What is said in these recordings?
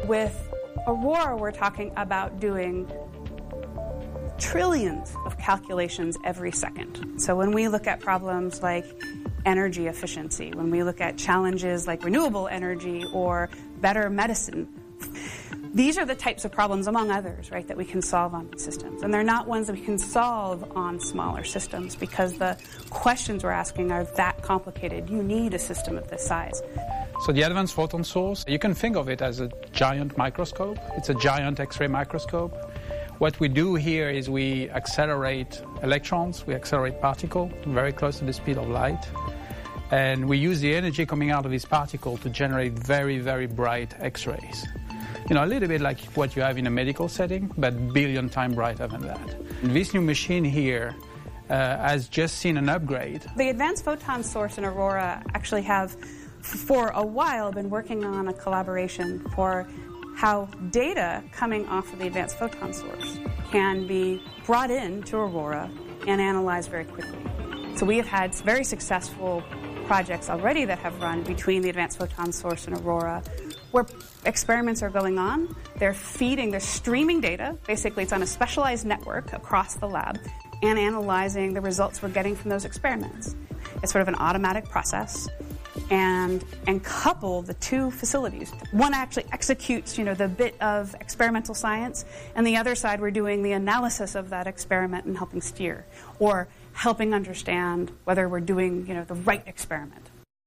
With Aurora, we're talking about doing trillions of calculations every second. So when we look at problems like energy efficiency, when we look at challenges like renewable energy or better medicine, these are the types of problems, among others, right, that we can solve on these systems. And they're not ones that we can solve on smaller systems because the questions we're asking are that complicated. You need a system of this size. So the Advanced Photon Source, you can think of it as a giant microscope. It's a giant X-ray microscope. What we do here is we accelerate electrons, we accelerate particles very close to the speed of light. And we use the energy coming out of this particle to generate very, very bright X-rays. You know, a little bit like what you have in a medical setting, but billion times brighter than that. This new machine here has just seen an upgrade. The Advanced Photon Source and Aurora actually have, for a while, been working on a collaboration for how data coming off of the Advanced Photon Source can be brought into Aurora and analyzed very quickly. So we have had very successful projects already that have run between the Advanced Photon Source and Aurora, where experiments are going on. They're streaming data. Basically, it's on a specialized network across the lab and analyzing the results we're getting from those experiments. It's sort of an automatic process. And couple the two facilities. One actually executes, the bit of experimental science, and the other side we're doing the analysis of that experiment and helping steer, or helping understand whether we're doing, the right experiment.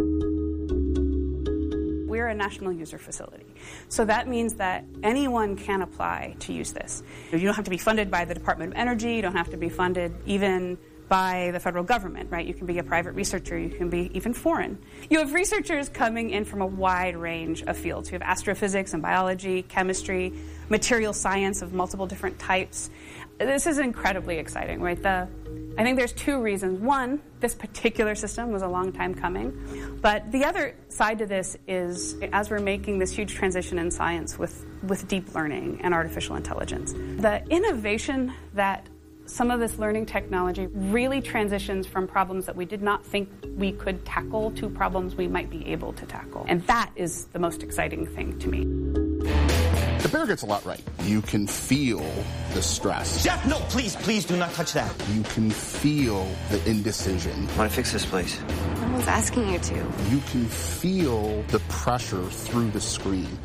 We're a national user facility. So that means that anyone can apply to use this. You don't have to be funded by the Department of Energy. You don't have to be funded even by the federal government, right? You can be a private researcher. You can be even foreign. You have researchers coming in from a wide range of fields. You have astrophysics and biology, chemistry, material science of multiple different types. This is incredibly exciting, right? I think there's two reasons. One, this particular system was a long time coming. But the other side to this is, as we're making this huge transition in science with deep learning and artificial intelligence, the innovation that some of this learning technology really transitions from problems that we did not think we could tackle to problems we might be able to tackle. And that is the most exciting thing to me. The bear gets a lot right. You can feel the stress. Jeff, no, please do not touch that. You can feel the indecision. I want to fix this place. No one's asking you to. You can feel the pressure through the screen.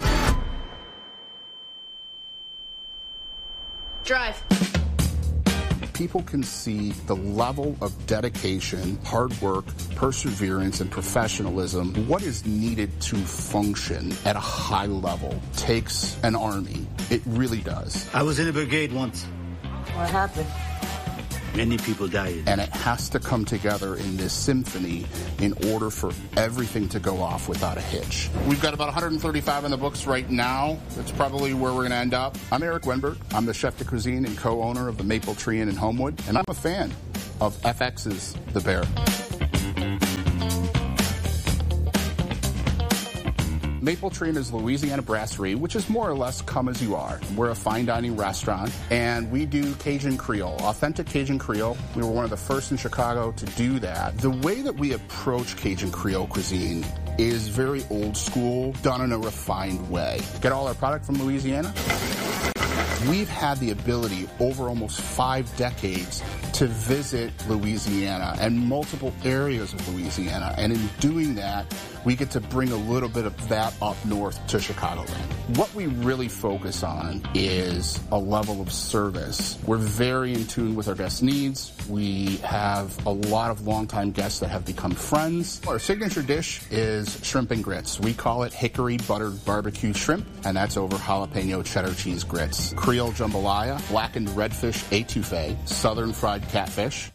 Drive. People can see the level of dedication, hard work, perseverance, and professionalism. What is needed to function at a high level takes an army. It really does. I was in a brigade once. What happened? Many people died. And it has to come together in this symphony in order for everything to go off without a hitch. We've got about 135 in the books right now. That's probably where we're going to end up. I'm Eric Wenberg. I'm the chef de cuisine and co-owner of the Maple Tree Inn in Homewood. And I'm a fan of FX's The Bear. Maple Tree Inn is Louisiana brasserie, which is more or less come as you are. We're a fine dining restaurant, and we do Cajun Creole, authentic Cajun Creole. We were one of the first in Chicago to do that. The way that we approach Cajun Creole cuisine is very old school, done in a refined way. Get all our product from Louisiana. We've had the ability over almost 5 decades to visit Louisiana and multiple areas of Louisiana. And in doing that, we get to bring a little bit of that up north to Chicagoland. What we really focus on is a level of service. We're very in tune with our guests' needs. We have a lot of longtime guests that have become friends. Our signature dish is shrimp and grits. We call it hickory buttered barbecue shrimp, and that's over jalapeno cheddar cheese grits. Creole jambalaya, blackened redfish etouffee, southern fried catfish.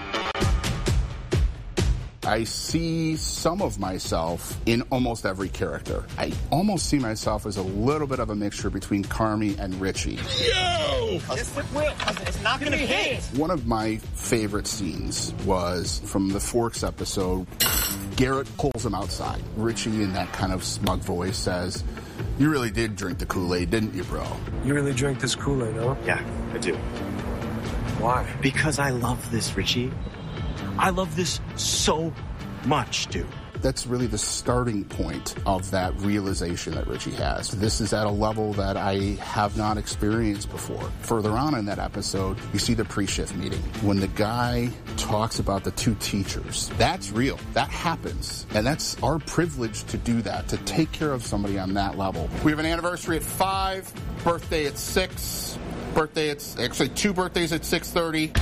I see some of myself in almost every character. I almost see myself as a little bit of a mixture between Carmy and Richie. Yo! It's not going to hit. One of my favorite scenes was from the Forks episode. Garrett pulls him outside. Richie, in that kind of smug voice, says, "You really did drink the Kool-Aid, didn't you, bro?" You really drink this Kool-Aid, huh? Yeah, I do. Why? Because I love this, Richie. I love this so much, dude. That's really the starting point of that realization that Richie has. This is at a level that I have not experienced before. Further on in that episode, you see the pre-shift meeting. When the guy talks about the two teachers, that's real. That happens. And that's our privilege to do that, to take care of somebody on that level. We have an anniversary at 5, birthday at 6, birthday at, actually 2 birthdays at 6:30.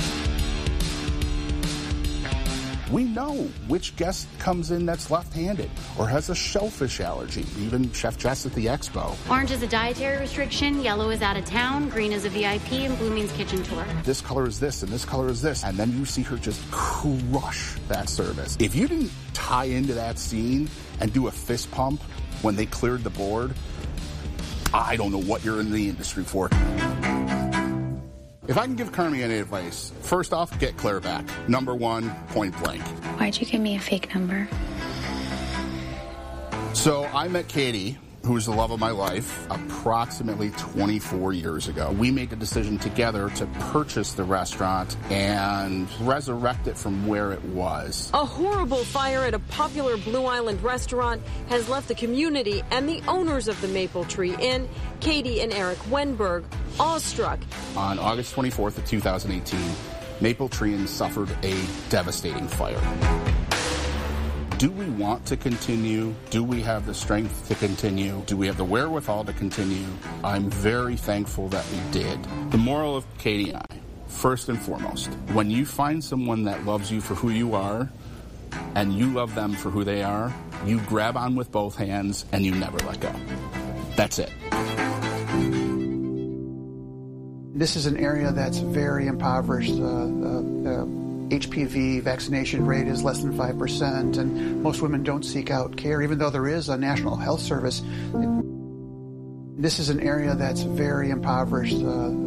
We know which guest comes in that's left-handed or has a shellfish allergy, even Chef Jess at the expo. Orange is a dietary restriction, yellow is out of town, green is a VIP, and blue means kitchen tour. This color is this, and this color is this. And then you see her just crush that service. If you didn't tie into that scene and do a fist pump when they cleared the board, I don't know what you're in the industry for. If I can give Carmi any advice, first off, get Claire back. Number 1, point blank. Why'd you give me a fake number? So I met Katie, who's the love of my life, approximately 24 years ago. We made the decision together to purchase the restaurant and resurrect it from where it was. A horrible fire at a popular Blue Island restaurant has left the community and the owners of the Maple Tree Inn, Katie and Eric Wenberg, awestruck. On August 24th of 2018, Maple Tree Inn suffered a devastating fire. Do we want to continue? Do we have the strength to continue? Do we have the wherewithal to continue? I'm very thankful that we did. The moral of Katie and I, first and foremost, when you find someone that loves you for who you are and you love them for who they are, you grab on with both hands and you never let go. That's it. This is an area that's very impoverished. HPV vaccination rate is less than 5%, and most women don't seek out care, even though there is a National Health Service. This is an area that's very impoverished.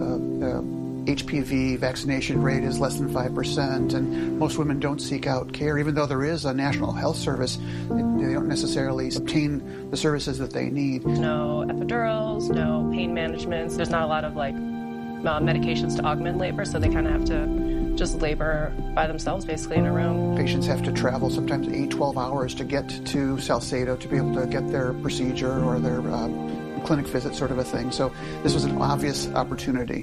HPV vaccination rate is less than 5%, and most women don't seek out care, even though there is a National Health Service. They don't necessarily obtain the services that they need. No epidurals, no pain management. There's not a lot of medications to augment labor, so they kind of have to just labor by themselves, basically, in a room. Patients have to travel sometimes 8-12 hours to get to Salcedo to be able to get their procedure or their clinic visit, sort of a thing. So this was an obvious opportunity.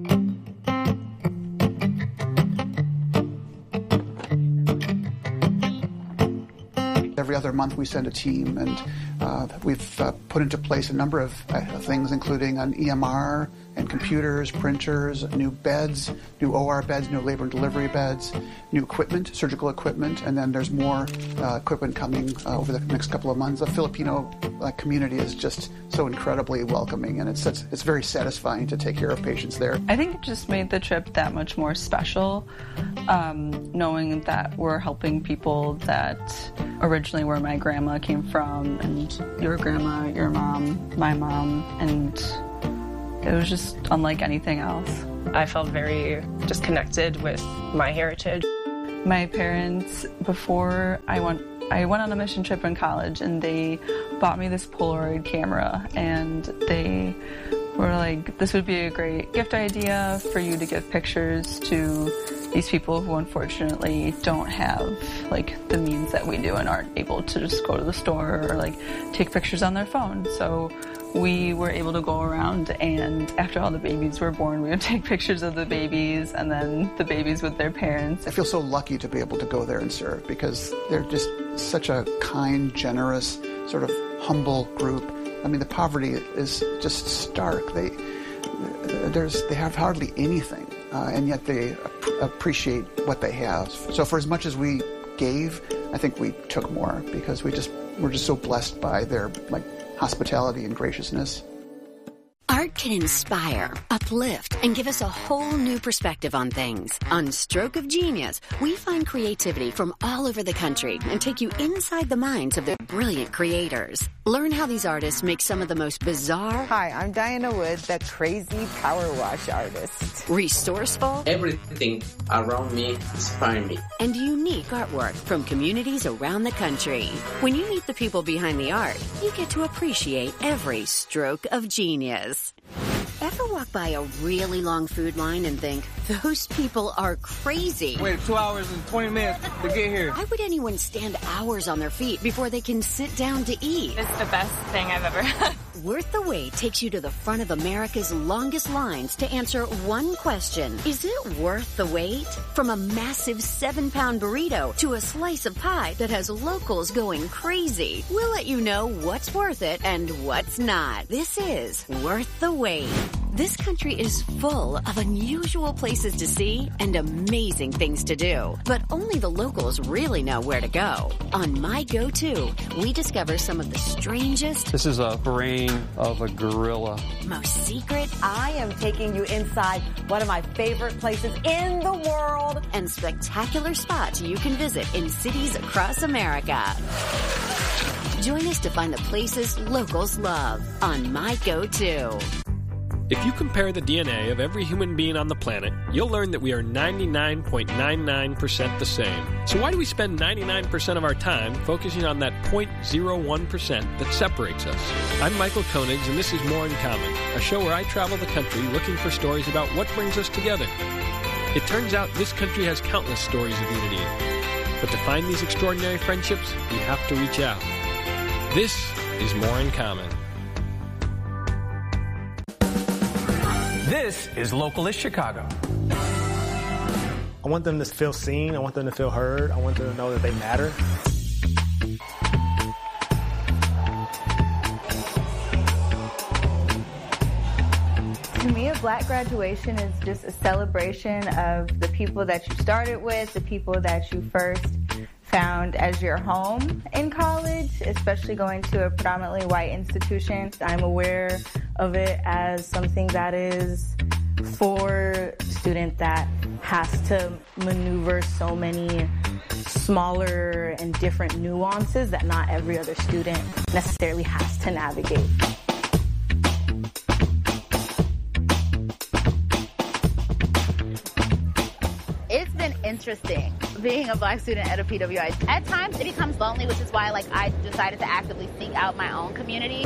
Every other month we send a team, and we've put into place a number of things, including an EMR and computers, printers, new beds, new OR beds, new labor and delivery beds, new equipment, surgical equipment, and then there's more equipment coming over the next couple of months. The Filipino community is just so incredibly welcoming, and it's very satisfying to take care of patients there. I think it just made the trip that much more special, knowing that we're helping people that originally where my grandma came from, and your grandma, your mom, my mom, and it was just unlike anything else. I felt very just connected with my heritage. My parents, before I went on a mission trip in college, and they bought me this Polaroid camera, and they were like, this would be a great gift idea for you to give pictures to these people who unfortunately don't have the means that we do and aren't able to just go to the store or take pictures on their phone. So we were able to go around, and after all the babies were born, we would take pictures of the babies and then the babies with their parents. I feel so lucky to be able to go there and serve, because they're just such a kind, generous, sort of humble group. I mean, the poverty is just stark. They have hardly anything, and yet they appreciate what they have. So for as much as we gave, I think we took more, because we're just so blessed by their hospitality and graciousness. Art can inspire, uplift, and give us a whole new perspective on things. On Stroke of Genius, we find creativity from all over the country and take you inside the minds of their brilliant creators. Learn how these artists make some of the most bizarre... Hi, I'm Diana Wood, the crazy power wash artist. Resourceful... Everything around me inspires me. And unique artwork from communities around the country. When you meet the people behind the art, you get to appreciate every stroke of genius. Ever walk by a really long food line and think, those people are crazy? Wait 2 hours and 20 minutes to get here. Why would anyone stand hours on their feet before they can sit down to eat? It's the best thing I've ever had. Worth the Wait takes you to the front of America's longest lines to answer one question. Is it worth the wait? From a massive 7-pound burrito to a slice of pie that has locals going crazy, we'll let you know what's worth it and what's not. This is Worth the Wait. This country is full of unusual places to see and amazing things to do, but only the locals really know where to go. On My Go-To, we discover some of the strangest... This is a brain of a gorilla. ...most secret... I am taking you inside one of my favorite places in the world... ...and spectacular spots you can visit in cities across America. Join us to find the places locals love on My Go-To. If you compare the DNA of every human being on the planet, you'll learn that we are 99.99% the same. So why do we spend 99% of our time focusing on that 0.01% that separates us? I'm Michael Koenigs, and this is More in Common, a show where I travel the country looking for stories about what brings us together. It turns out this country has countless stories of unity. But to find these extraordinary friendships, we have to reach out. This is More in Common. This is Localist Chicago. I want them to feel seen. I want them to feel heard. I want them to know that they matter. To me, a Black graduation is just a celebration of the people that you started with, the people that you first found as your home in college, especially going to a predominantly white institution. I'm aware of it as something that is for a student that has to maneuver so many smaller and different nuances that not every other student necessarily has to navigate. It's been interesting being a Black student at a PWI. At times it becomes lonely, which is why I decided to actively seek out my own community.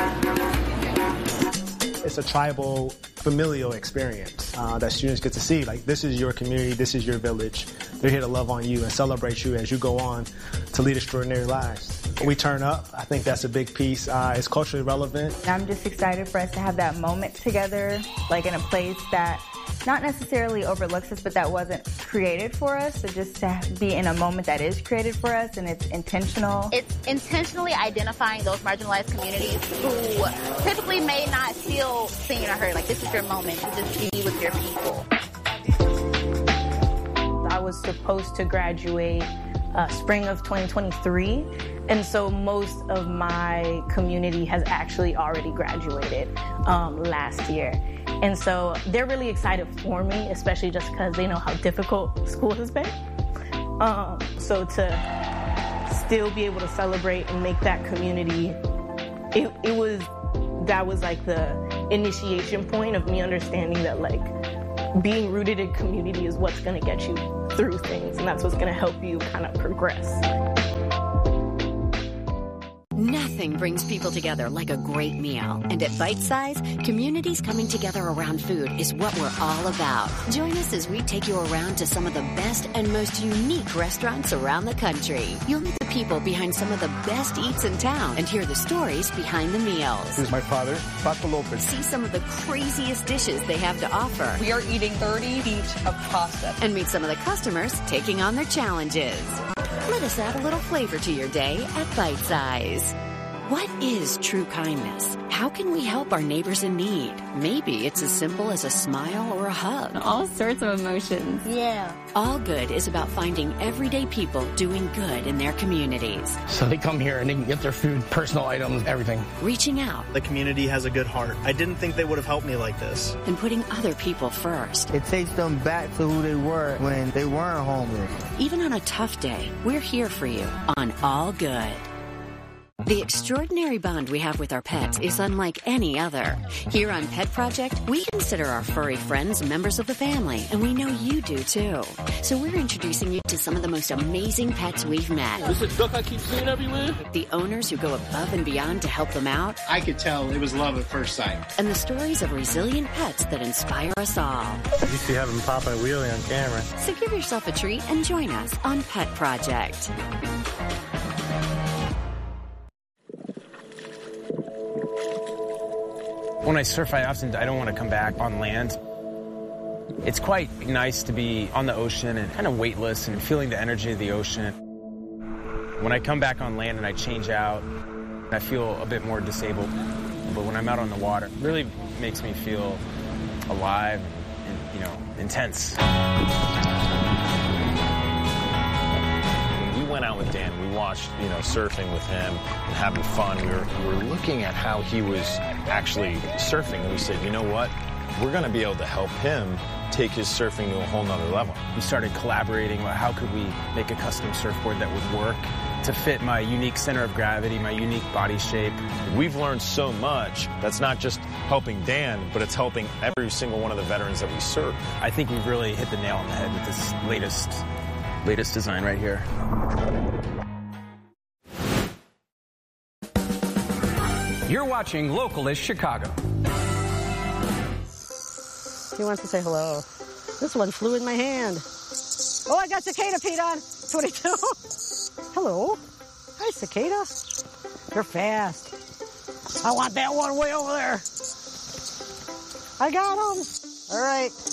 It's a tribal, familial experience that students get to see. Like, this is your community, this is your village. They're here to love on you and celebrate you as you go on to lead extraordinary lives. We turn up. I think that's a big piece. It's culturally relevant. I'm just excited for us to have that moment together, like in a place that not necessarily overlooks us, but that wasn't created for us. So just to be in a moment that is created for us and it's intentional. It's intentionally identifying those marginalized communities who typically may not feel seen or heard. Like, this is your moment to just be with your people. I was supposed to graduate spring of 2023. And so most of my community has actually already graduated last year. And so they're really excited for me, especially just because they know how difficult school has been. So to still be able to celebrate and make that community, that was like the initiation point of me understanding that, like, being rooted in community is what's going to get you through things, and that's what's going to help you kind of progress. Nothing brings people together like a great meal. And at Bite Size, communities coming together around food is what we're all about. Join us as we take you around to some of the best and most unique restaurants around the country. You'll meet the people behind some of the best eats in town and hear the stories behind the meals. This is my father, Paco Lopez. See some of the craziest dishes they have to offer. We are eating 30 feet of pasta. And meet some of the customers taking on their challenges. Let us add a little flavor to your day at Bite Size. What is true kindness? How can we help our neighbors in need? Maybe it's as simple as a smile or a hug. All sorts of emotions. Yeah. All Good is about finding everyday people doing good in their communities. So they come here and they can get their food, personal items, everything. Reaching out. The community has a good heart. I didn't think they would have helped me like this. And putting other people first. It takes them back to who they were when they weren't homeless. Even on a tough day, we're here for you on All Good. The extraordinary bond we have with our pets is unlike any other. Here on Pet Project, we consider our furry friends members of the family, and we know you do too. So we're introducing you to some of the most amazing pets we've met. This is a duck I keep seeing everywhere. The owners who go above and beyond to help them out. I could tell it was love at first sight. And the stories of resilient pets that inspire us all. You used to have him pop a wheelie on camera. So give yourself a treat and join us on Pet Project. When I surf, I don't want to come back on land. It's quite nice to be on the ocean and kind of weightless and feeling the energy of the ocean. When I come back on land and I change out, I feel a bit more disabled. But when I'm out on the water, it really makes me feel alive and, intense. We went out with Dan. We watched, surfing with him and having fun. We were looking at how he was actually surfing, and we said, you know what? We're going to be able to help him take his surfing to a whole nother level. We started collaborating about how could we make a custom surfboard that would work to fit my unique center of gravity, my unique body shape. We've learned so much. That's not just helping Dan, but it's helping every single one of the veterans that we serve. I think we've really hit the nail on the head with this latest design right here. You're watching Localist Chicago. He wants to say hello. This one flew in my hand. Oh, I got cicada Pete on. 22. Hello. Hi, cicada. They're fast. I want that one way over there. I got him. All right.